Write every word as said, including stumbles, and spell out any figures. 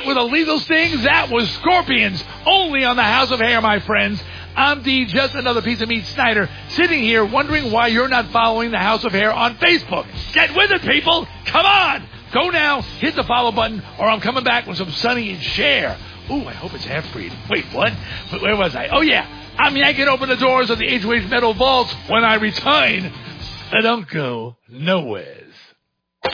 that with illegal stings? That was Scorpions, only on the House of Hair, my friends. I'm D, just another piece of meat Snyder, sitting here wondering why you're not following the House of Hair on Facebook. Get with it, people. Come on. Go now, hit the follow button, or I'm coming back with some Sonny and Cher. Ooh, I hope it's half-breed. Wait, what? Where was I? Oh, yeah. I'm yanking open the doors of the H W H Metal Vaults when I return. I don't go nowhere.